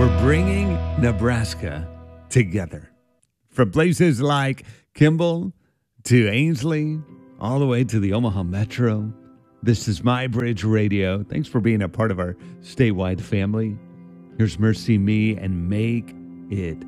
bringing Nebraska together. From places like Kimball to Ainsley, all the way to the Omaha Metro. This is My Bridge Radio. Thanks for being a part of our statewide family. Here's Mercy Me and Make It